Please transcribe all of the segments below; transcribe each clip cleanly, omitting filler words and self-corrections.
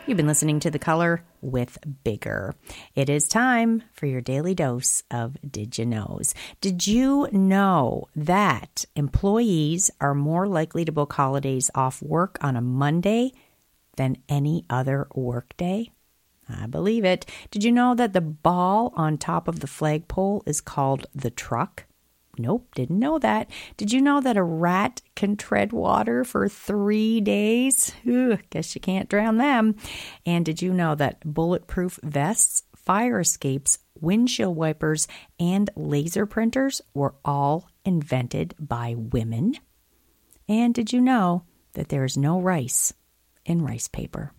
You've been listening to The Color with Bigger. It is time for your daily dose of Did You Knows. Did you know that employees are more likely to book holidays off work on a Monday than any other workday? I believe it. Did you know that the ball on top of the flagpole is called the truck? Nope, didn't know that. Did you know that a rat can tread water for 3 days? Guess you can't drown them. And did you know that bulletproof vests, fire escapes, windshield wipers, and laser printers were all invented by women? And did you know that there is no rice in rice paper?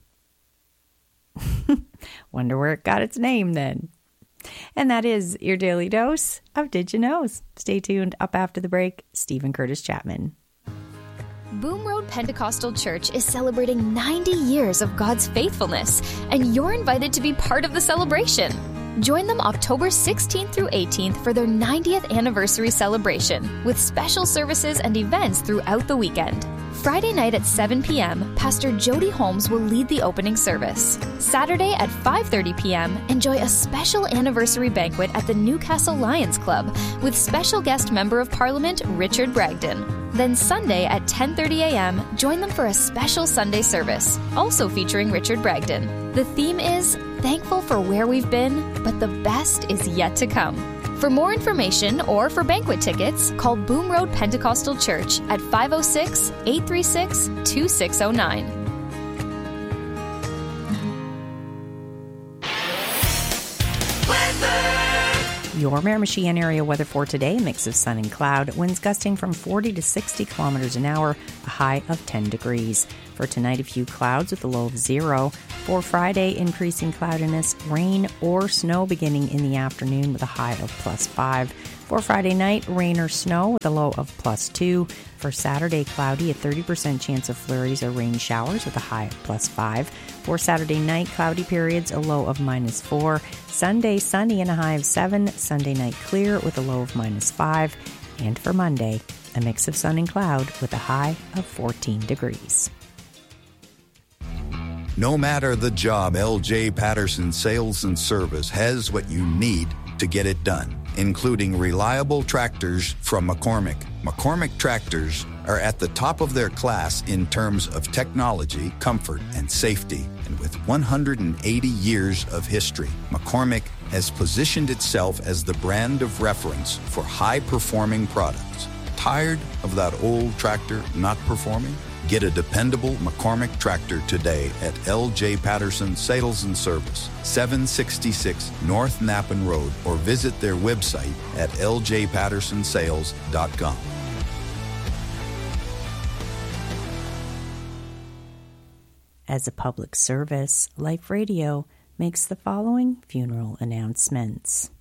Wonder where it got its name then. And that is your daily dose of Did You Knows. Stay tuned. Up after the break, Stephen Curtis Chapman. Boom Road Pentecostal Church is celebrating 90 years of God's faithfulness, and you're invited to be part of the celebration. Join them October 16th through 18th for their 90th anniversary celebration, with special services and events throughout the weekend. Friday night at 7 p.m., Pastor Jody Holmes will lead the opening service. Saturday at 5:30 p.m., enjoy a special anniversary banquet at the Newcastle Lions Club with special guest Member of Parliament Richard Bragdon. Then Sunday at 10:30 a.m., join them for a special Sunday service, also featuring Richard Bragdon. The theme is Thankful for Where We've Been, but the best is yet to come. For more information or for banquet tickets, call Boom Road Pentecostal Church at 506-836-2609. Your Miramichi area weather for today, mix of sun and cloud, winds gusting from 40 to 60 kilometers an hour, a high of 10 degrees. For tonight, a few clouds with a low of 0. For Friday, increasing cloudiness, rain or snow beginning in the afternoon with a high of +5. For Friday night, rain or snow with a low of +2. For Saturday, cloudy, a 30% chance of flurries or rain showers with a high of +5. For Saturday night, cloudy periods, a low of -4. Sunday, sunny and a high of 7. Sunday night, clear with a low of -5. And for Monday, a mix of sun and cloud with a high of 14 degrees. No matter the job, LJ Patterson Sales and Service has what you need to get it done, including reliable tractors from McCormick. McCormick tractors are at the top of their class in terms of technology, comfort, and safety. And with 180 years of history, McCormick has positioned itself as the brand of reference for high-performing products. Tired of that old tractor not performing? Get a dependable McCormick tractor today at LJ Patterson Sales and Service, 766 North Nappen Road, or visit their website at ljpattersonsales.com. As a public service, Life Radio makes the following funeral announcements.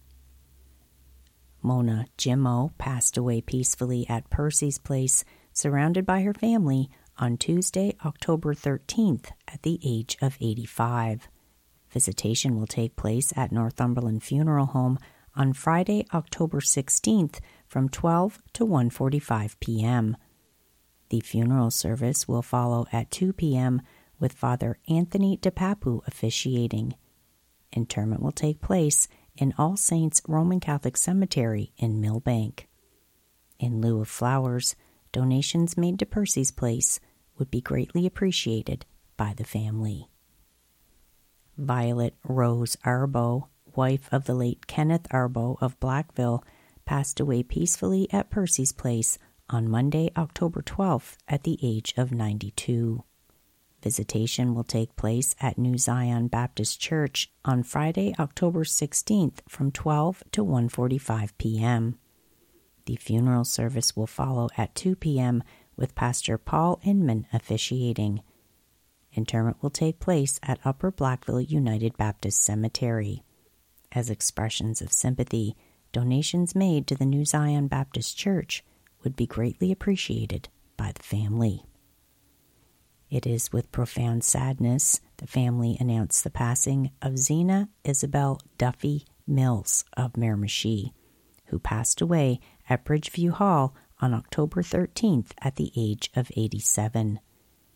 Mona Jimmo passed away peacefully at Percy's Place, surrounded by her family, on Tuesday, October 13th, at the age of 85. Visitation will take place at Northumberland Funeral Home on Friday, October 16th, from 12 to 1:45 p.m. The funeral service will follow at 2 p.m., with Father Anthony DePapu officiating. Interment will take place in All Saints Roman Catholic Cemetery in Millbank. In lieu of flowers, donations made to Percy's Place would be greatly appreciated by the family. Violet Rose Arbo, wife of the late Kenneth Arbo of Blackville, passed away peacefully at Percy's Place on Monday, October 12th, at the age of 92. Visitation will take place at New Zion Baptist Church on Friday, October 16th, from 12 to 1:45 p.m. The funeral service will follow at 2 p.m., with Pastor Paul Inman officiating. Interment will take place at Upper Blackville United Baptist Cemetery. As expressions of sympathy, donations made to the New Zion Baptist Church would be greatly appreciated by the family. It is with profound sadness the family announced the passing of Zena Isabel Duffy Mills of Miramichi, who passed away at Bridgeview Hall on October 13th at the age of 87.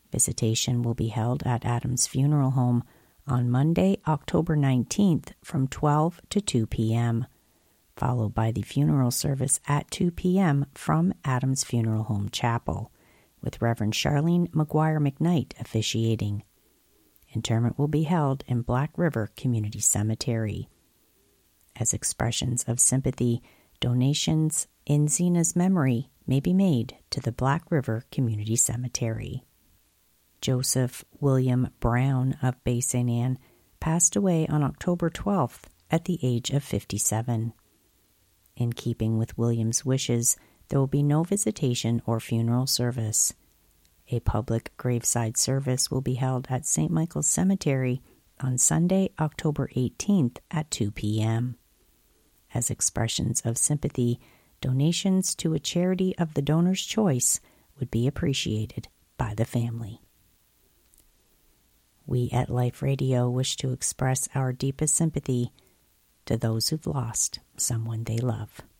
Visitation will be held at Adams Funeral Home on Monday, October 19th from 12 to 2 p.m., followed by the funeral service at 2 p.m. from Adams Funeral Home Chapel, with Reverend Charlene McGuire McKnight officiating. Interment will be held in Black River Community Cemetery. As expressions of sympathy, donations in Zena's memory may be made to the Black River Community Cemetery. Joseph William Brown of Bay St. Anne passed away on October 12th at the age of 57. In keeping with William's wishes, there will be no visitation or funeral service. A public graveside service will be held at St. Michael's Cemetery on Sunday, October 18th at 2 p.m. As expressions of sympathy, donations to a charity of the donor's choice would be appreciated by the family. We at Life Radio wish to express our deepest sympathy to those who've lost someone they love.